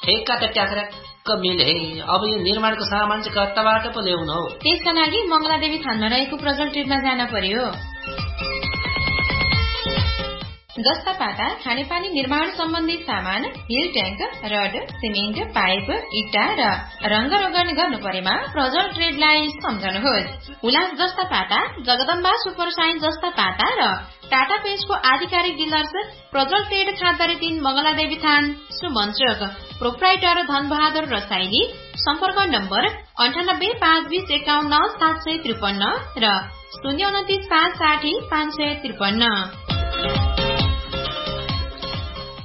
ठेक्का त ट्याक्राक्क मिले। अब यो निर्माणको सामान चाहिँ कताबाट पो ल्याउनु हो? त्यसका लागि मंगलादेवी थानमा रहेको प्रजल ट्रेडमा जान पर्यो। जस्ता पाता खानेपानी निर्माण सम्बन्धी सामान, hill tank, rod, cement, pipe, इट्टा र रंगरोगन गर्नु परेमा प्रजल ट्रेडलाई सम्झनुहोस्। उलास जस्ता पाता, जगदम्बा सुपर साइन जस्ता पाता र टाटा पेन्टको आधिकारिक डिलर्स प्रजल ट्रेड खाँदरी 3 मंगलादेवी थान सुमञ्चक। प्रोप्राइटर धनबहादुर रसाइली। सम्पर्क नम्बर 9852519753 र 029560553।